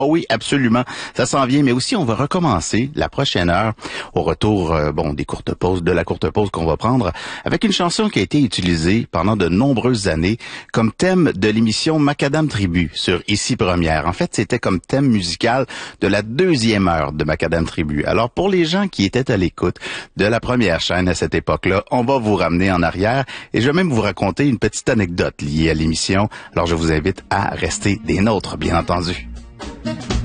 Oh oui, absolument. Ça s'en vient, mais aussi on va recommencer la prochaine heure au retour des courtes pauses, de la courte pause qu'on va prendre avec une chanson qui a été utilisée pendant de nombreuses années comme thème de l'émission Macadam Tribu sur Ici Première. En fait, c'était comme thème musical de la deuxième heure de Macadam Tribu. Alors pour les gens qui étaient à l'écoute de la première chaîne à cette époque-là, on va vous ramener en arrière et je vais même vous raconter une petite anecdote liée à l'émission. Alors je vous invite à rester des nôtres, bien entendu.